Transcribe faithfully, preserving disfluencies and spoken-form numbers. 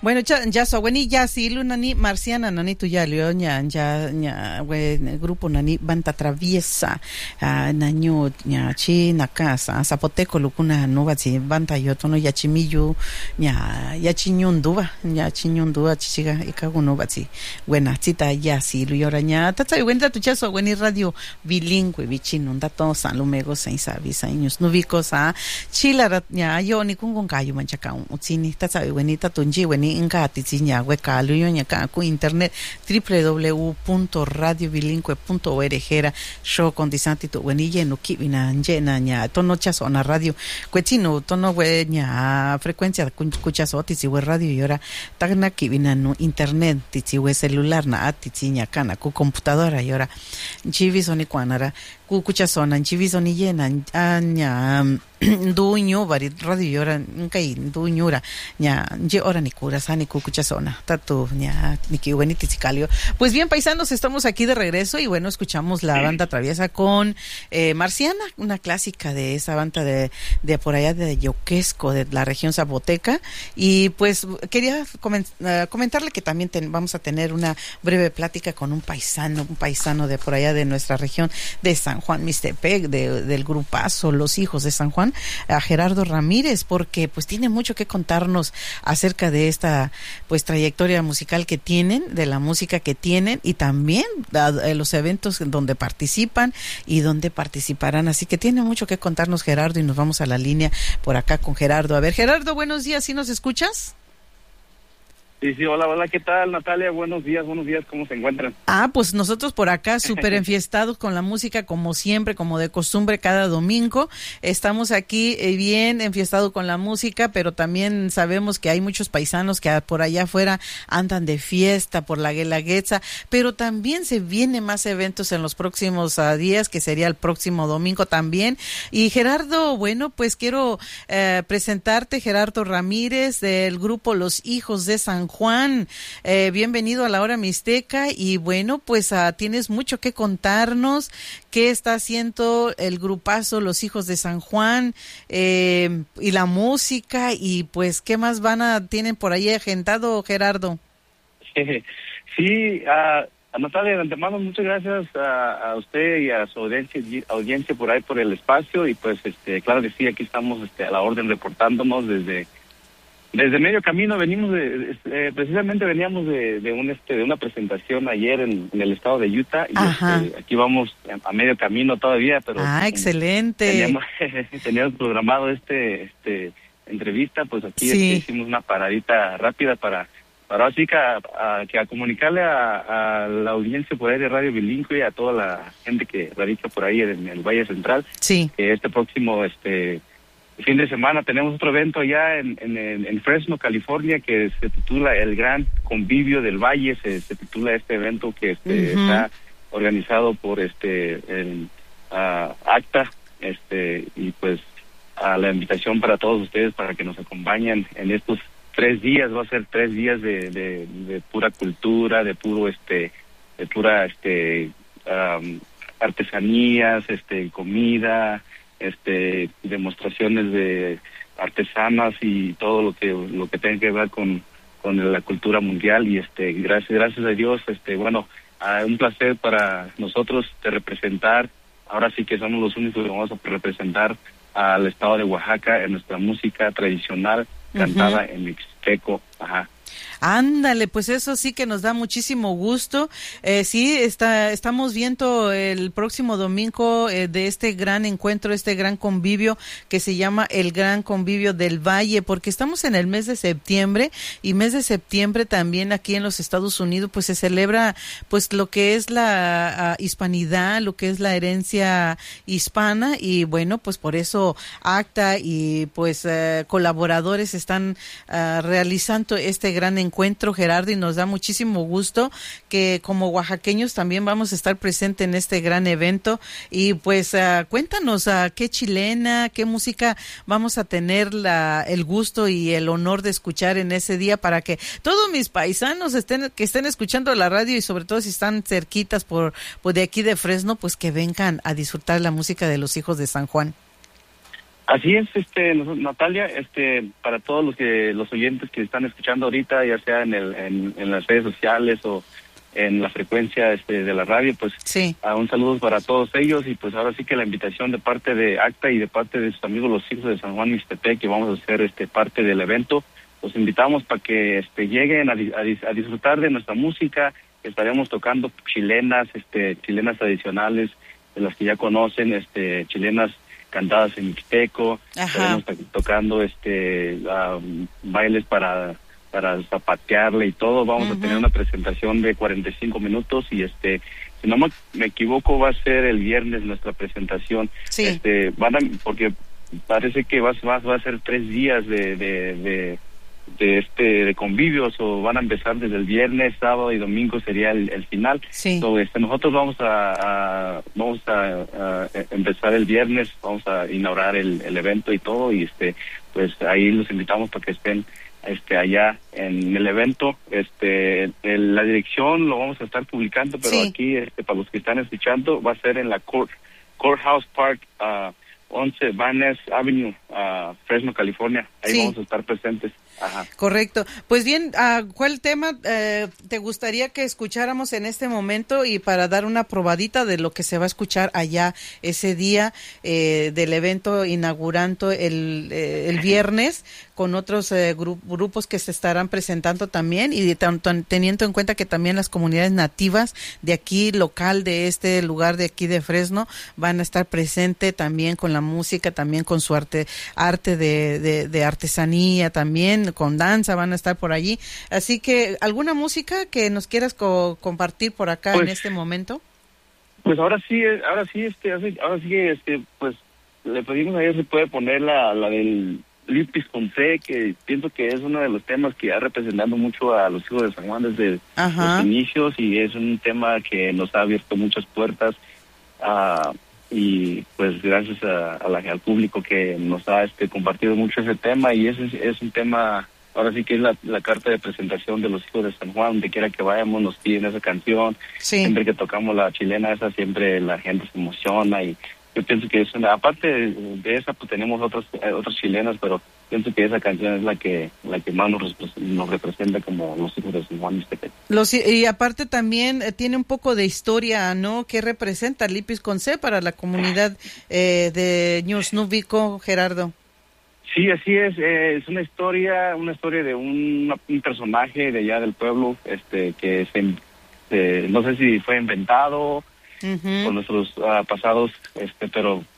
Bueno, ya ya so weni ya si luna ni marciana nani tu ya leo nya ya nya we grupo nani banta traviesa uh, nanyo nya chi na casa zapoteco lukuna no bati banta yo tono ya chimiyu nya ya chinyunduba nya chinyunduba chichiga ikaguno bati buena cita ya si lu yora nya tata wenda tu chaso weni radio bilingüe bichino ndato san lumego sen savisa inyus nubiko sa chila nya yo ni kungon kayu manchaka utsini tata weni tatunji weni inga tizinya we kaluyo nya ka ku internet w w w punto radio bilingüe punto org era show con disanti to weni yeno kibina njena nya tono chaso na radio kwetino tono we nya frecuencia kuchaso tizi we radio yora tagna kibina no internet tizi we celular na atizinya kana ku computadora yora nchiviso ni kwanara ku kuchaso na nchiviso ni yena anya nduño bari radio yora nkai nduñura nya nje ora ni cura sani kukucha zona tatu nya niki weni tizicalio. Pues bien, paisanos, estamos aquí de regreso y bueno, escuchamos la banda traviesa con eh, Marciana, una clásica de esa banda de, de por allá de Yoquesco, de la región zapoteca, y pues quería coment, uh, comentarle que también ten, vamos a tener una breve plática con un paisano, un paisano de por allá de nuestra región de San Juan Mixtepec, de, del grupazo Los Hijos de San Juan, a Gerardo Ramírez, porque pues tiene mucho que contarnos acerca de esta pues trayectoria musical que tienen, de la música que tienen y también de los eventos donde participan y donde participarán, así que tiene mucho que contarnos Gerardo y nos vamos a la línea por acá con Gerardo. A ver, Gerardo, buenos días, ¿sí nos escuchas? Sí, sí, hola, hola, ¿qué tal, Natalia? Buenos días, buenos días, ¿cómo se encuentran? Ah, pues nosotros por acá súper enfiestados con la música, como siempre, como de costumbre, cada domingo. Estamos aquí eh, bien enfiestados con la música, pero también sabemos que hay muchos paisanos que por allá afuera andan de fiesta por la Guelaguetza, pero también se vienen más eventos en los próximos uh, días, que sería el próximo domingo también. Y Gerardo, bueno, pues quiero eh, presentarte, Gerardo Ramírez, del grupo Los Hijos de San Juan, eh, bienvenido a la Hora Mixteca y bueno, pues uh, tienes mucho que contarnos, qué está haciendo el grupazo Los Hijos de San Juan eh, y la música y pues qué más van a, tienen por ahí agendado, Gerardo. Sí, uh, Natalia, de antemano muchas gracias a, a usted y a su audiencia, audiencia por ahí por el espacio y pues este claro que sí, aquí estamos este, a la orden reportándonos desde Desde medio camino venimos de, eh, precisamente veníamos de, de un este de una presentación ayer en, en el estado de Utah y este, aquí vamos a, a medio camino todavía, pero ah, excelente. Teníamos, teníamos programado este este entrevista, pues aquí sí. este, hicimos una paradita rápida para para así que a, a, que a comunicarle a, a la audiencia por ahí de Radio Bilingüe y a toda la gente que radica por ahí en el Valle Central, sí. que este próximo este fin de semana tenemos otro evento allá en, en, en Fresno, California, que se titula El Gran Convivio del Valle, se, se titula este evento que este, uh-huh. está organizado por este el uh, ACTA, este y pues a la invitación para todos ustedes para que nos acompañen en estos tres días, va a ser tres días de, de, de pura cultura, de puro este, de pura este um, artesanías, este comida, este demostraciones de artesanas y todo lo que lo que tenga que ver con con la cultura mundial y este gracias gracias a Dios este bueno uh, un placer para nosotros de representar, ahora sí que somos los únicos que vamos a representar al estado de Oaxaca en nuestra música tradicional cantada uh-huh. en mixteco. Ajá. Ándale, pues eso sí que nos da muchísimo gusto. Eh, sí, está, estamos viendo el próximo domingo eh, de este gran encuentro, este gran convivio que se llama el Gran Convivio del Valle, porque estamos en el mes de septiembre y mes de septiembre también aquí en los Estados Unidos pues se celebra pues lo que es la uh, hispanidad, lo que es la herencia hispana y bueno, pues por eso ACTA y pues uh, colaboradores están uh, realizando este gran encuentro, Gerardo, y nos da muchísimo gusto que como oaxaqueños también vamos a estar presentes en este gran evento y pues uh, cuéntanos uh, qué chilena, qué música vamos a tener la, el gusto y el honor de escuchar en ese día para que todos mis paisanos estén que estén escuchando la radio y sobre todo si están cerquitas por, por de aquí de Fresno, pues que vengan a disfrutar la música de Los Hijos de San Juan. Así es, este, Natalia, este, para todos los que los oyentes que están escuchando ahorita, ya sea en el, en, en las redes sociales o en la frecuencia este de la radio, pues sí. uh, un saludo para todos ellos, y pues ahora sí que la invitación de parte de ACTA y de parte de sus amigos los hijos de San Juan Mixtepec, que vamos a hacer este parte del evento. Los invitamos para que este lleguen a, a, a disfrutar de nuestra música. Estaremos tocando chilenas, este chilenas tradicionales, de las que ya conocen, este chilenas cantadas en mixteco. Estaremos tocando este um, bailes para para zapatearle y todo. Vamos uh-huh. a tener una presentación de cuarenta y cinco minutos, y este si no me, me equivoco va a ser el viernes nuestra presentación. Sí. Este van a, porque parece que va, va, va a ser tres días de de, de de este de convivios, o van a empezar desde el viernes, sábado y domingo sería el, el final. Sí. So, este, nosotros vamos a, a vamos a, a empezar el viernes, vamos a inaugurar el, el evento y todo, y este pues ahí los invitamos para que estén este allá en el evento. Este el, la dirección lo vamos a estar publicando, pero sí. aquí este para los que están escuchando va a ser en la Court, Courthouse Park, uh, once Van Ness Avenue, uh, Fresno, California. Ahí sí. vamos a estar presentes. Ajá. Correcto. Pues bien, uh, ¿cuál tema eh, te gustaría que escucháramos en este momento, y para dar una probadita de lo que se va a escuchar allá ese día eh, del evento inaugurando el, eh, el viernes, con otros eh, gru- grupos que se estarán presentando también, y de tanto, teniendo en cuenta que también las comunidades nativas de aquí, local, de este lugar de aquí de Fresno, van a estar presentes también con la música, también con su arte arte de, de, de artesanía, también con danza, van a estar por allí. Así que, ¿alguna música que nos quieras co- compartir por acá pues, en este momento? Pues ahora sí, ahora sí, este, ahora sí, este, pues le pedimos a ella si puede poner la, la del Lipis con C, que pienso que es uno de los temas que ha representado mucho a los hijos de San Juan desde Ajá. los inicios, y es un tema que nos ha abierto muchas puertas, uh, y pues gracias a, a la, al público que nos ha este compartido mucho ese tema, y ese es, es un tema, ahora sí que es la, la carta de presentación de los hijos de San Juan. Donde quiera que vayamos nos piden esa canción, sí. siempre que tocamos la chilena esa, siempre la gente se emociona, y yo pienso que es una, aparte de, de esa, pues tenemos otras eh, otras chilenas, pero pienso que esa canción es la que la que más nos, nos representa como los hijos de San Juan Mixtepec. Los y aparte también eh, tiene un poco de historia, ¿no? ¿Qué representa Lipis con C para la comunidad eh, de Ñusnúbico, Gerardo? Sí, así es. Eh, es una historia, una historia de un, un personaje de allá del pueblo, este que se, eh, no sé si fue inventado Uh-huh. por nuestros uh, pasados, este, pero